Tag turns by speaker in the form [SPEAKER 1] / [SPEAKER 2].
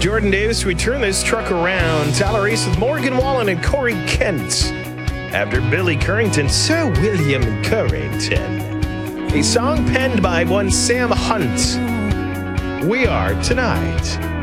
[SPEAKER 1] Jordan Davis, we turn this truck around. Tyler Reese with Morgan Wallen and Corey Kent. After Billy Currington, Sir William Currington. A song penned by one Sam Hunt. We Are Tonight.